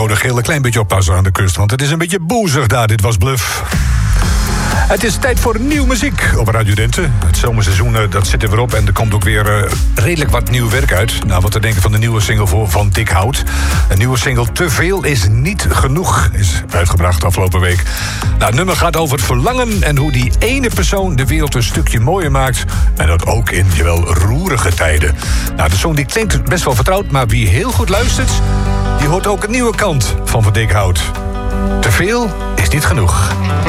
code geel een klein beetje oppassen aan de kust, want het is een beetje boezig daar. Dit was Bluff. Het is tijd voor nieuwe muziek op Radio Drenthe. Het zomerseizoen dat zit er weer op en er komt ook weer redelijk wat nieuw werk uit. Nou, wat te denken van de nieuwe single van Dick Hout. Een nieuwe single Te Veel is Niet Genoeg is uitgebracht afgelopen week. Nou, het nummer gaat over het verlangen en hoe die ene persoon de wereld een stukje mooier maakt. En dat ook in, jawel, roerige tijden. Nou, de song die klinkt best wel vertrouwd, maar wie heel goed luistert, die hoort ook een nieuwe kant van Dick Hout. Te veel is niet genoeg.